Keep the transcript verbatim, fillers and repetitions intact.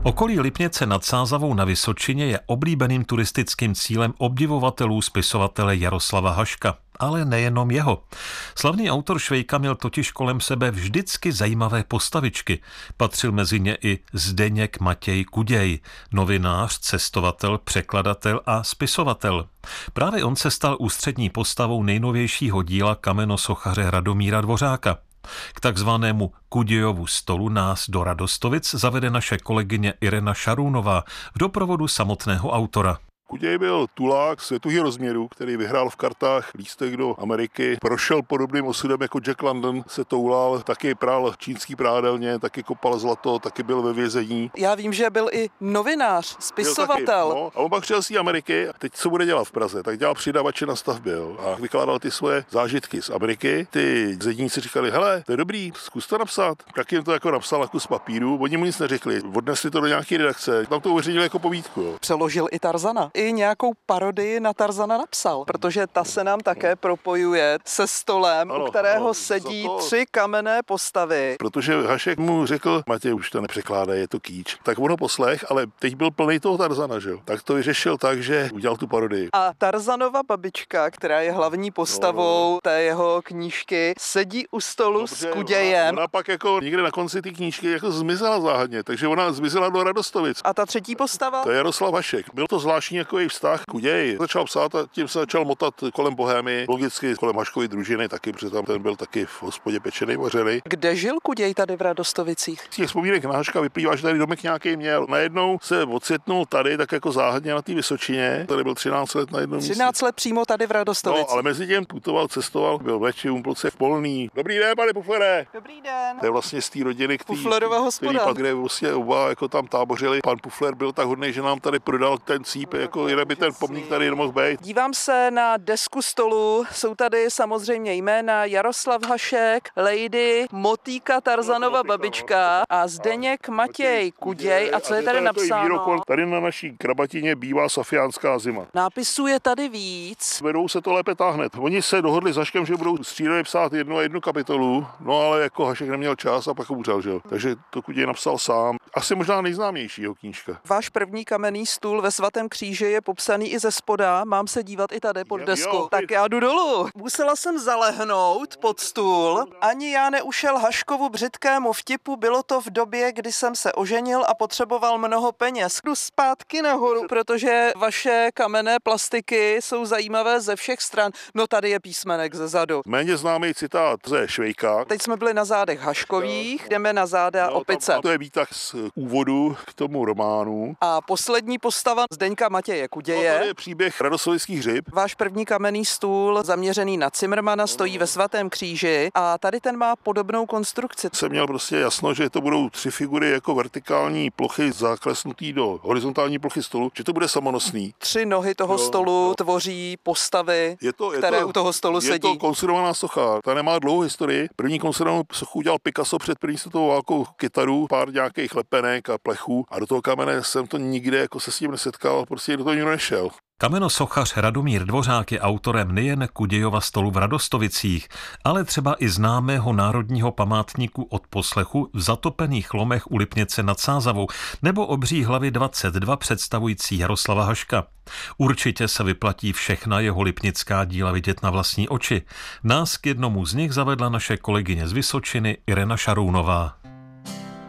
Okolí Lipnice nad Sázavou na Vysočině je oblíbeným turistickým cílem obdivovatelů spisovatele Jaroslava Haška. Ale nejenom jeho. Slavný autor Švejka měl totiž kolem sebe vždycky zajímavé postavičky. Patřil mezi ně i Zdeněk Matěj Kuděj, novinář, cestovatel, překladatel a spisovatel. Právě on se stal ústřední postavou nejnovějšího díla kamenosochaře Radomíra Dvořáka. K takzvanému Kudějovu stolu nás do Radostovic zavede naše kolegyně Irena Šarůnová v doprovodu samotného autora. Kuděj byl tulák světových rozměrů, který vyhrál v kartách lístek do Ameriky. Prošel podobným osudem jako Jack London, se toulal, taky prál čínský prádelně, taky kopal zlato, taky byl ve vězení. Já vím, že byl i novinář, spisovatel. Taky, no. A on pak přijel z té Ameriky a teď co bude dělat v Praze? Tak dělal přidavače na stavbě, jo. A vykládal ty svoje zážitky z Ameriky. Ty zedníci říkali, hele, to je dobrý, zkus to napsat. Tak jim to jako napsal jako z papíru, oni mu nic neřekli. Odnesli to do nějaké redakce, tam to uveřejnili jako povídku. Jo. Přeložil i Tarzana. I nějakou parodii na Tarzana napsal, protože ta se nám také propojuje se stolem, ano, u kterého ano, sedí to... tři kamenné postavy. Protože Hašek mu řekl, Matěj, už to nepřekládá, je to kýč. Tak on ho poslech, ale teď byl plný toho Tarzana, že jo? Tak to vyřešil tak, že udělal tu parodii. A Tarzanova babička, která je hlavní postavou no. té jeho knížky, sedí u stolu Dobře, s Kudějem. Ona, ona pak jako někde na konci té knížky jako zmizela záhadně, takže ona zmizela do Radostovic. A ta třetí postava? To je Jaroslav Hašek. Byl to zvláštní jako její vztah. Kuděj začal psát a tím se začal motat kolem Bohémy, logicky kolem Haškovy družiny taky, protože tam ten byl taky v hospodě pečený, vařený. Kde žil Kuděj tady v Radostovicích? Z těch vzpomínek na Haška vyplývá, že tady domek nějaký měl. Najednou se ocitnul tady tak jako záhadně na té Vysočině. Tady byl třináct let na jednom místě. třináct let přímo tady v Radostovicích. No, ale mezi tím putoval, cestoval, byl v Leči, Umplce, v Polný. Dobrý den, pane Puflere. Dobrý den. To je vlastně z té rodiny, který, Puflerova hospoda. Který, kde vlastně oba jako tam tábořili. Pan Pufler byl tak hodný, že nám tady prodal ten cíp, jako jinak by ten pomník tady nemohl být. Dívám se na desku stolu, jsou tady samozřejmě jména Jaroslav Hašek, Lady, Motýka Tarzanova babička a Zdeněk Matěj Kuděj. A co je tady napsáno? Tady na naší krabatině bývá safiánská zima. Nápisů je tady víc. Vedou se to lépe táhne. Oni se dohodli s Haškem, že budou střídavě psát jednu a jednu kapitolu, no ale jako Hašek neměl čas a pak umřel, že jo. Takže to Kuděj napsal sám. Asi možná nejznámější jeho knížka. Váš první kamenný stůl ve Svatém kříži je popsaný i ze spoda. Mám se dívat i tady pod desku. Jo, tak já jdu dolů. Musela jsem zalehnout pod stůl. Ani já neušel Haškovu břitkému vtipu. Bylo to v době, kdy jsem se oženil a potřeboval mnoho peněz. Jdu zpátky nahoru, protože vaše kamenné plastiky jsou zajímavé ze všech stran. No tady je písmenek ze zadu. Méně známý citát ze Švejka. Teď jsme byli na zádech Haškových, jdeme na záda no, opice. To je výtah z úvodu k tomu románu. A poslední postava Zdeňka Matěje Kuděje. No, tady je příběh Radostovických hřib. Váš první kamenný stůl zaměřený na Cimrmana stojí ve Svatém kříži a tady ten má podobnou konstrukci. Jsem měl prostě jasno, že to budou tři figury jako vertikální plochy zaklesnutý do horizontální plochy stolu, že to bude samonosný. Tři nohy toho jo, stolu jo. tvoří postavy, je to, je které to, u toho stolu je sedí. Je to konstruovaná socha, ta nemá dlouhou historii. První konstruovanou sochu udělal Picasso před první světovou válkou, kytaru, pár nějakých lepenek a plechů a do toho kamene jsem to nikde jako se s tím nesetkal, prostě do toho nikdo nešel. Kamenosochař Radomír Dvořák je autorem nejen Kudějova stolu v Radostovicích, ale třeba i známého národního památníku odposlechu v zatopených lomech u Lipnice nad Sázavou nebo obří hlavy dvacet dva představující Jaroslava Haška. Určitě se vyplatí všechna jeho lipnická díla vidět na vlastní oči. Nás k jednomu z nich zavedla naše kolegyně z Vysočiny Irena Šarůnová.